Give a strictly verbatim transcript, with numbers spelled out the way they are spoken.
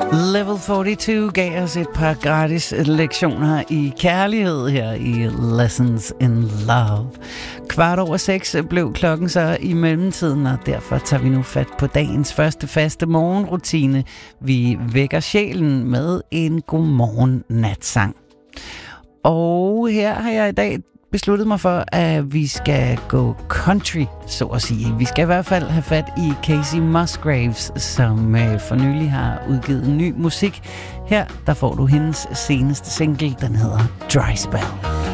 Level forty-two gav os et par gratis lektioner i kærlighed her i Lessons in Love. Kvart over seks blev klokken så i mellemtiden, og derfor tager vi nu fat på dagens første faste morgenrutine. Vi vækker sjælen med en godmorgen natsang. Og her har jeg i dag besluttet mig for, at vi skal gå country, så at sige. Vi skal i hvert fald have fat i Kacey Musgraves, som for nylig har udgivet ny musik. Her der får du hendes seneste single, den hedder Dry Spell.